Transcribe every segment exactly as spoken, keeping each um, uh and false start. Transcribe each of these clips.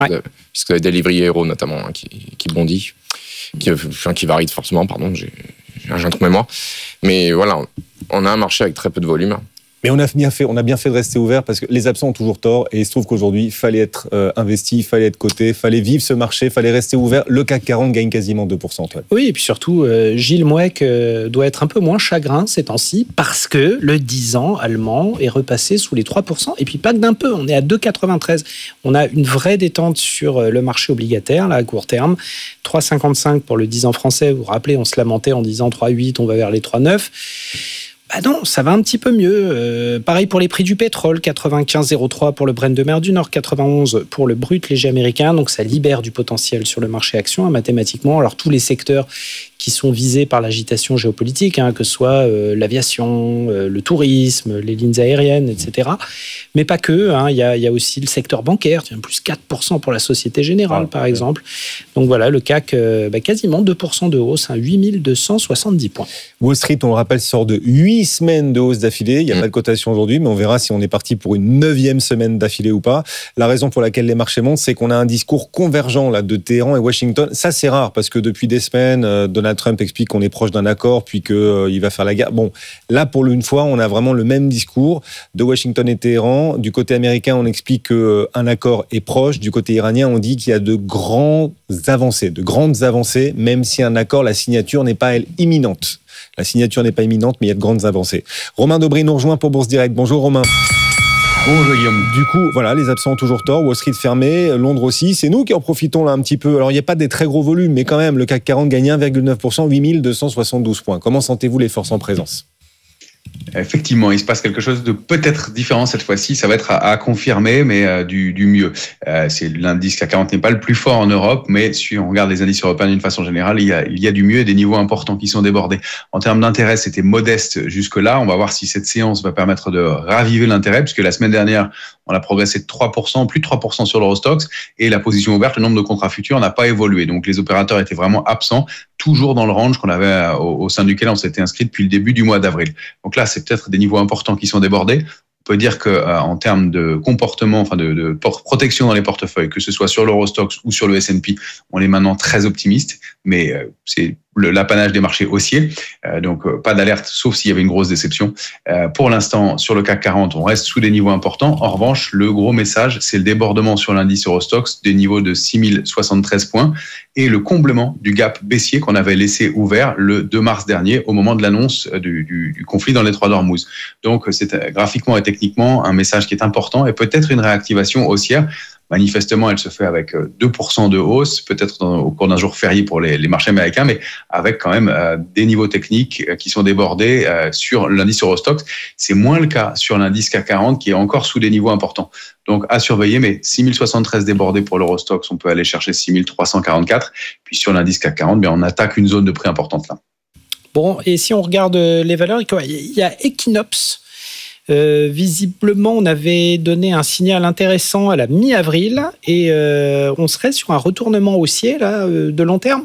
ouais. Puisque vous avez Delivery Hero notamment hein, qui, qui bondit, qui, enfin, qui varie forcément, pardon, j'ai, j'ai un trou de mémoire. Mais voilà, on a un marché avec très peu de volume. Mais on a bien fait, on a bien fait de rester ouvert parce que les absents ont toujours tort et il se trouve qu'aujourd'hui, il fallait être euh, investi, il fallait être coté, il fallait vivre ce marché, il fallait rester ouvert. Le C A C quarante gagne quasiment deux pour cent. Toi. Oui, et puis surtout, euh, Gilles Mouek euh, doit être un peu moins chagrin ces temps-ci parce que le dix ans allemand est repassé sous les trois pour cent et puis pas que d'un peu, on est à deux virgule quatre-vingt-treize. On a une vraie détente sur le marché obligataire, là, à court terme. trois virgule cinquante-cinq pour le dix ans français. Vous vous rappelez, on se lamentait en disant trois virgule huit, on va vers les trois virgule neuf. Bah non, ça va un petit peu mieux. Euh, pareil pour les prix du pétrole, quatre-vingt-quinze virgule zéro trois pour le Brent de mer du Nord, quatre-vingt-onze pour le brut léger américain. Donc ça libère du potentiel sur le marché action, hein, mathématiquement. Alors tous les secteurs qui sont visés par l'agitation géopolitique, hein, que ce soit euh, l'aviation, euh, le tourisme, les lignes aériennes, et cetera. Mais pas que. Hein, il y a, il y a aussi le secteur bancaire, plus quatre pour cent pour la Société Générale, ah, par ouais. exemple. Donc voilà, le C A C, euh, bah, quasiment deux pour cent de hausse, hein, huit mille deux cent soixante-dix points. Wall Street, on le rappelle, sort de huit semaines de hausse d'affilée. Il n'y a mmh. pas de cotation aujourd'hui, mais on verra si on est parti pour une neuvième semaine d'affilée ou pas. La raison pour laquelle les marchés montent, c'est qu'on a un discours convergent là, de Téhéran et Washington. Ça, c'est rare, parce que depuis des semaines, euh, Donald Trump explique qu'on est proche d'un accord, puis qu'il euh, va faire la guerre. Bon, là, pour une fois, on a vraiment le même discours de Washington et Téhéran. Du côté américain, on explique qu'un euh, accord est proche. Du côté iranien, on dit qu'il y a de grandes avancées, de grandes avancées, même si un accord, la signature n'est pas, elle, imminente. La signature n'est pas imminente, mais il y a de grandes avancées. Romain Dobré nous rejoint pour Bourse Direct. Bonjour Romain. Bonjour Guillaume. Du coup, voilà, les absents ont toujours tort, Wall Street fermé, Londres aussi. C'est nous qui en profitons là un petit peu. Alors, il n'y a pas des très gros volumes, mais quand même, le C A C quarante gagne un virgule neuf pour cent, huit mille deux cent soixante-douze points. Comment sentez-vous les forces en présence ? Effectivement, il se passe quelque chose de peut-être différent cette fois-ci. Ça va être à, à confirmer, mais euh, du, du mieux. Euh, c'est, l'indice C A C quarante n'est pas le plus fort en Europe, mais si on regarde les indices européens d'une façon générale, il y a, il y a du mieux et des niveaux importants qui sont débordés. En termes d'intérêt, c'était modeste jusque-là. On va voir si cette séance va permettre de raviver l'intérêt, puisque la semaine dernière, on a progressé de trois pour cent, plus de trois pour cent sur l'Eurostoxx, et la position ouverte, le nombre de contrats futurs n'a pas évolué. Donc les opérateurs étaient vraiment absents, toujours dans le range qu'on avait au, au sein duquel on s'était inscrit depuis le début du mois d'avril. Donc là, c'est peut-être des niveaux importants qui sont débordés. On peut dire que euh, en termes de comportement, enfin de, de protection dans les portefeuilles, que ce soit sur l'Eurostoxx ou sur le S and P, on est maintenant très optimiste, mais euh, c'est le, l'apanage des marchés haussiers, euh, donc euh, pas d'alerte, sauf s'il y avait une grosse déception. Euh, pour l'instant, sur le C A C quarante, on reste sous des niveaux importants. En revanche, le gros message, c'est le débordement sur l'indice Eurostoxx des niveaux de six mille soixante-treize points et le comblement du gap baissier qu'on avait laissé ouvert le deux mars dernier au moment de l'annonce du, du, du conflit dans l'étroit d'Ormuz. Donc, c'est graphiquement et techniquement un message qui est important et peut-être une réactivation haussière. Manifestement, elle se fait avec deux pour cent de hausse, peut-être dans, au cours d'un jour férié pour les, les marchés américains, mais avec quand même euh, des niveaux techniques qui sont débordés euh, sur l'indice Eurostoxx. C'est moins le cas sur l'indice C A C quarante qui est encore sous des niveaux importants. Donc, à surveiller, mais six mille soixante-treize débordés pour l'Eurostoxx, on peut aller chercher six mille trois cent quarante-quatre. Puis sur l'indice C A C quarante, bien, on attaque une zone de prix importante là. Bon, et si on regarde les valeurs, il y a Equinox. Euh, visiblement, on avait donné un signal intéressant à la mi-avril et euh, on serait sur un retournement haussier là, euh, de long terme.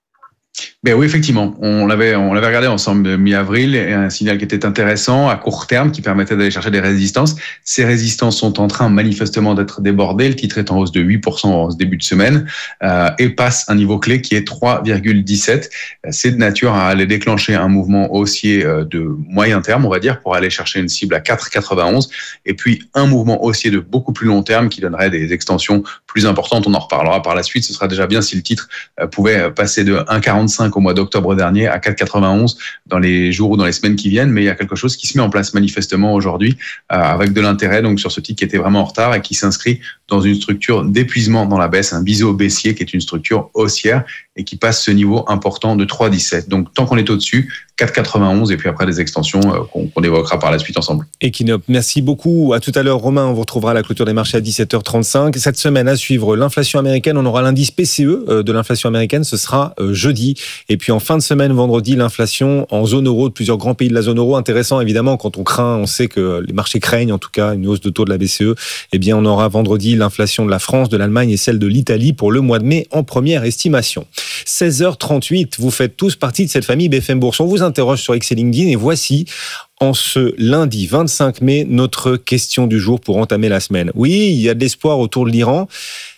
Ben oui, effectivement, on l'avait, on l'avait regardé ensemble mi-avril, et un signal qui était intéressant à court terme, qui permettait d'aller chercher des résistances. Ces résistances sont en train manifestement d'être débordées. Le titre est en hausse de huit pour cent en ce début de semaine euh, et passe un niveau clé qui est trois virgule dix-sept. C'est de nature à aller déclencher un mouvement haussier de moyen terme, on va dire, pour aller chercher une cible à quatre virgule quatre-vingt-onze, et puis un mouvement haussier de beaucoup plus long terme qui donnerait des extensions plus importantes. On en reparlera par la suite. Ce sera déjà bien si le titre pouvait passer de un virgule quarante-cinq au mois d'octobre dernier à quatre virgule quatre-vingt-onze dans les jours ou dans les semaines qui viennent, mais il y a quelque chose qui se met en place manifestement aujourd'hui euh, avec de l'intérêt donc sur ce titre qui était vraiment en retard et qui s'inscrit dans une structure d'épuisement dans la baisse, un biseau baissier qui est une structure haussière et qui passe ce niveau important de trois virgule dix-sept. Donc tant qu'on est au-dessus, quatre virgule quatre-vingt-onze et puis après des extensions euh, qu'on, qu'on évoquera par la suite ensemble. Equinox, merci beaucoup. À tout à l'heure, Romain. On vous retrouvera à la clôture des marchés à dix-sept heures trente-cinq. Cette semaine, à suivre l'inflation américaine. On aura l'indice P C E de l'inflation américaine. Ce sera jeudi. Et puis en fin de semaine, vendredi, l'inflation en zone euro de plusieurs grands pays de la zone euro. Intéressant, évidemment, quand on craint, on sait que les marchés craignent en tout cas une hausse de taux de la B C E. Eh bien, on aura vendredi l'inflation de la France, de l'Allemagne et celle de l'Italie pour le mois de mai en première estimation. seize heures trente-huit, vous faites tous partie de cette famille B F M Bourse. On vous interroge sur X et LinkedIn et voici, en ce lundi vingt-cinq mai, notre question du jour pour entamer la semaine. Oui, il y a de l'espoir autour de l'Iran.